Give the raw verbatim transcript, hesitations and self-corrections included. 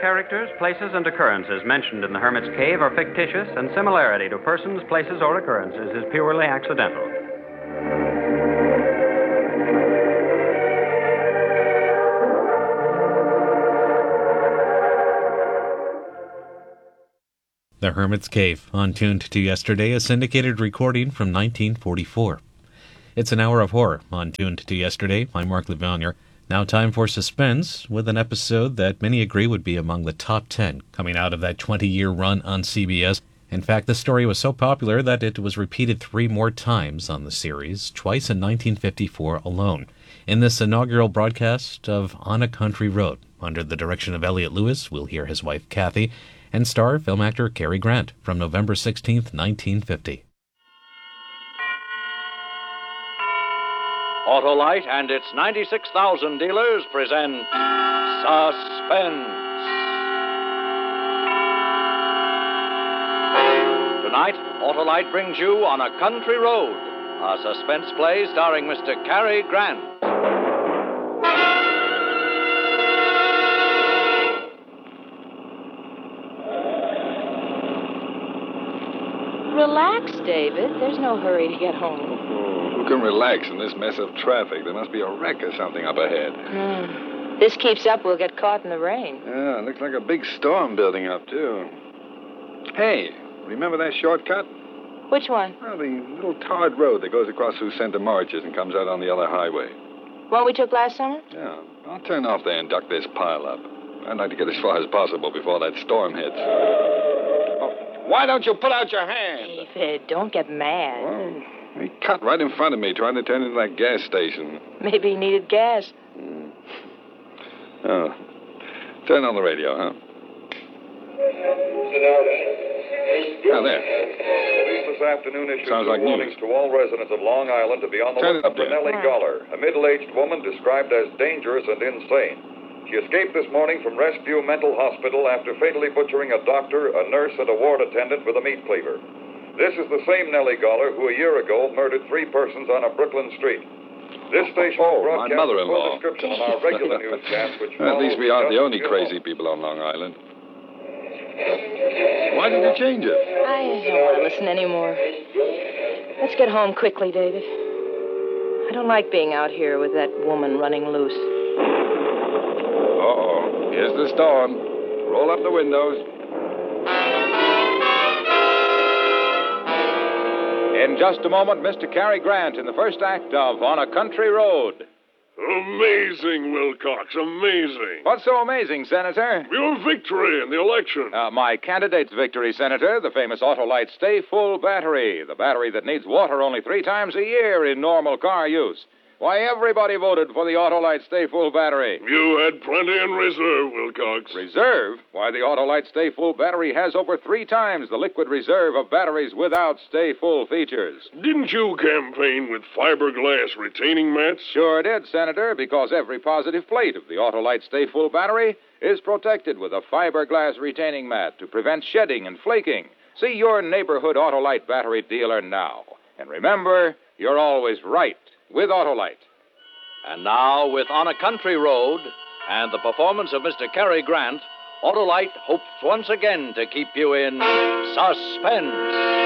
characters, places, and occurrences mentioned in the Hermit's Cave are fictitious, and similarity to persons, places, or occurrences is purely accidental. The Hermit's Cave, on Tuned to Yesterday, a syndicated recording from nineteen forty-four. It's an hour of horror on Tuned to Yesterday. I'm Mark Levanier. Now time for suspense, with an episode that many agree would be among the top ten, coming out of that twenty-year run on C B S. In fact, the story was so popular that it was repeated three more times on the series, twice in nineteen fifty-four alone. In this inaugural broadcast of On a Country Road, under the direction of Elliot Lewis, we'll hear his wife Kathy, and star film actor Cary Grant, from November sixteenth, nineteen fifty. Autolite and its ninety-six thousand dealers present Suspense. Tonight, Autolite brings you On a Country Road, a suspense play starring Mister Cary Grant. Relax, David. There's no hurry to get home. Oh, who can relax in this mess of traffic? There must be a wreck or something up ahead. Mm. This keeps up, we'll get caught in the rain. Yeah, it looks like a big storm building up, too. Hey, remember that shortcut? Which one? Well, the little tarred road that goes across through Center Marches and comes out on the other highway. One we took last summer? Yeah, I'll turn off there and duck this pile up. I'd like to get as far as possible before that storm hits. Why don't you put out your hand? David, don't get mad. Well, he cut right in front of me trying to turn into that gas station. Maybe he needed gas. Mm. Oh. Turn on the radio, huh? Oh, there. Police this afternoon issued Sounds like warnings news. to all residents of Long Island to be on the Turn it lookout up for there. Nellie Goller, a middle-aged woman described as dangerous and insane. She escaped this morning from Rescue Mental Hospital after fatally butchering a doctor, a nurse, and a ward attendant with a meat cleaver. This is the same Nellie Goller who a year ago murdered three persons on a Brooklyn street. This station Oh, will my broadcast a mother-in-law. full description on our regular newscast, which At least we aren't the follows only just crazy below. people on Long Island. Why did you change it? I don't want to listen anymore. Let's get home quickly, David. I don't like being out here with that woman running loose. Uh-oh. Here's the storm. Roll up the windows. In just a moment, Mister Cary Grant in the first act of On a Country Road. Amazing, Wilcox, amazing. What's so amazing, Senator? Your victory in the election. Uh, my candidate's victory, Senator, the famous Autolite Stay Full battery, the battery that needs water only three times a year in normal car use. Why, everybody voted for the Autolite Stay Full battery. You had plenty in reserve, Wilcox. Reserve? Why, the Autolite Stay Full battery has over three times the liquid reserve of batteries without Stay Full features. Didn't you campaign with fiberglass retaining mats? Sure did, Senator, because every positive plate of the Autolite Stay Full battery is protected with a fiberglass retaining mat to prevent shedding and flaking. See your neighborhood Autolite battery dealer now. And remember, you're always right with Autolite. And now, with On a Country Road and the performance of Mister Cary Grant, Autolite hopes once again to keep you in suspense.